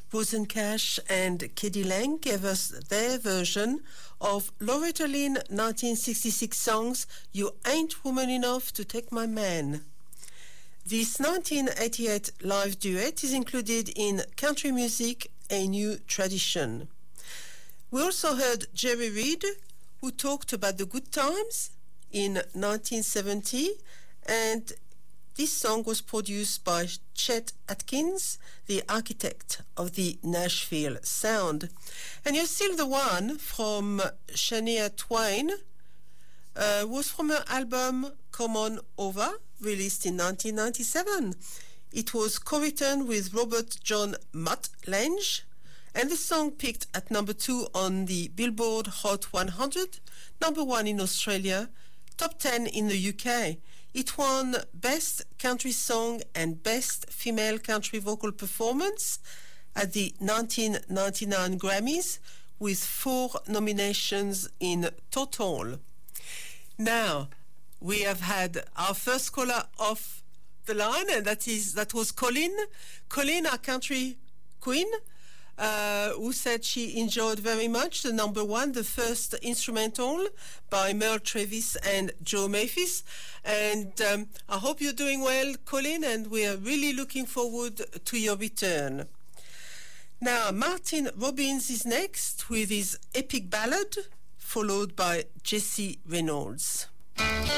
Rosencash and Keddy Lang gave us their version of Loretta Lynn 1966 songs You Ain't Woman Enough to Take My Man. This 1988 live duet is included in Country Music, A New Tradition. We also heard Jerry Reed, who talked about the good times in 1970, and this song was produced by Chet Atkins, the architect of the Nashville sound. And You're Still the One from Shania Twain was from her album Come On Over, released in 1997. It was co-written with Robert John Mutt Lange, and the song peaked at number 2 on the Billboard Hot 100, number 1 in Australia, top 10 in the UK. It won Best Country Song and Best Female Country Vocal Performance at the 1999 Grammys, with 4 nominations in total. Now, we have had our first caller off the line, and that was Colleen. Colleen, our country queen, who said she enjoyed very much the number 1, the first instrumental by Merle Travis and Joe Maphis. And I hope you're doing well, Colleen, and we are really looking forward to your return. Now, Martin Robbins is next with his epic ballad, followed by Jesse Reynolds.